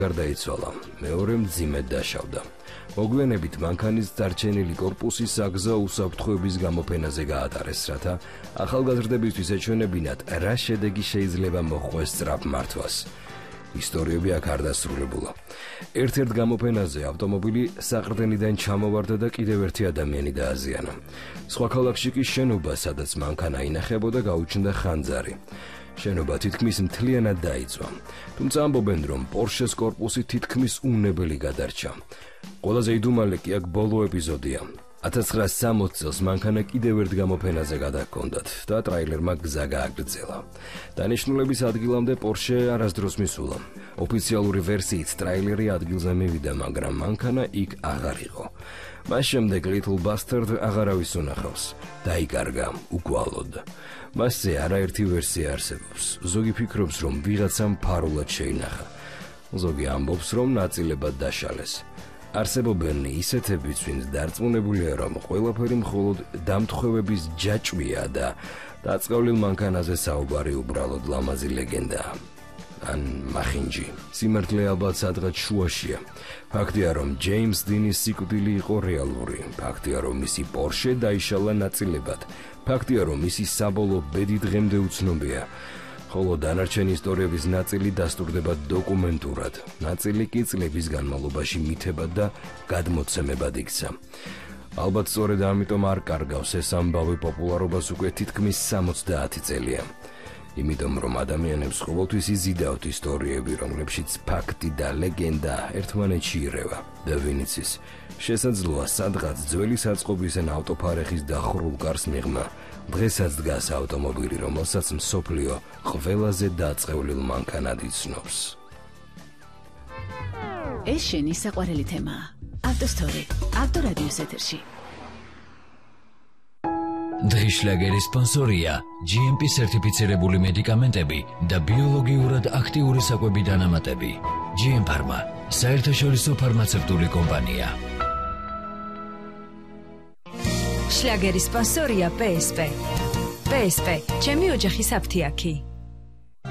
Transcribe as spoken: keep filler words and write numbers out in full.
გარდაიცვალა, მეორე მძიმედ დაშავდა. მოგვიანებით მანქანის დარჩენილი კორპუსის საგზა უსაფრთხოების გამოფენაზე გაატარეს, რათა ახალგაზრდებისთვის ეჩვენებინათ, რა შედეგი შეიძლება მოჰყვეს სწრაფ მართვას. ისტორიები აქ არ დასრულებულა. ერთ-ერთ გამოფენაზე ავტომობილი საყრდენიდან ჩამოვარდა და კიდევ ერთი ადამიანი დააზიანა. სხვა ქალაქში კი შენობა, სადაც მანქანა ინახებოდა, გაუჩნდა ხანძარი. შენობა თითქმის მთლიანად დაიწვა. თუმცა ამბობენ, რომ პორშეს კორპუსი თითქმის უნებელი გადარჩა. ყველაზე იდუმალი კი აქ ბოლო ეპიზოდია. ათას ცხრაასი სამოცი წელს მანქანა კიდევ ერთ გამოფენაზე გადაჰქონდათ და ტრაილერმა გზა გააგრძელა. დანიშნულების ადგილამდე პორშე არასდროს მისულა. ოფიციალური ვერსიით ტრაილერი ადგილზე მივიდა, მაგრამ მანქანა იქ აღარ იყო. მას შემდეგ Little Bastard აღარავის უნახავს. დაიკარგა უკვალოდ. მასზე არაერთი ვერსია არსებობს. ზოგი ფიქრობს, რომ ვიღაცამ ფარულად შეინახა. ზოგი ამბობს, რომ ნაწილებად დაშალეს. არსებობენ ისეთებიც, ვინც დარწმუნებულია, რომ ყველაფერი მხოლოდ დამთხვევების ჯაჭვია და დაწყევლილ მანქანაზე საუბარი უბრალოდ ლამაზი ლეგენდაა. ან მახინჯი. სიმართლე ალბათ სადღაც შუაშია. ფაქტია, რომ ჯეიმს დინის სიკვდილი იყო რეალური. ფაქტია, რომ მისი პორშე დაიშალა ნაწილებად. ფაქტია, რომ მისი საბოლოო ბედი დღემდე უცნობია. ხოლო დანარჩენი ისტორიების ნაწილი დასტურდება დოკუმენტურად. ნაწილი კი წლების განმავლობაში მითებად და გადმოცემებად იქცა. ალბათ სწორედ ამიტომ არ კარგავს ეს ამბავი პოპულარობას უკვე თითქმის სამოცდაათი წელია. იმიტომ რომ ადამიანებს ყოველთვის იზიდავთ ისტორიები, რომლებშიც ფაქტი და ლეგენდა ერთმანეთში ირევა. და ვინც ის შესაძლოა სადღაც ძველი საწყობისენ ავტოფარეხის დახურულ კარს მიღმა. დღესაც დგას ავტომობილი, რომელსაც მსოფლიო ყველაზე დაწყევლილ მანქანად იცნობს. ეს შენი საყვარელი თემაა. ავტოსტორი, ავტორადიოს ეთერში. დღის შლაგერის სპონსორია ჯი ემ პი სერტიფიცირებული მედიკამენტები და ბიოლოგიურად აქტიური საკვები დანამატები. ჯი ემ Pharma, საერთაშორისო ფარმაცევტული კომპანია. შლაგერის სპონსორია პე ეს პე. პე ეს პე, ჩემი ოჯახის აფთიაქი.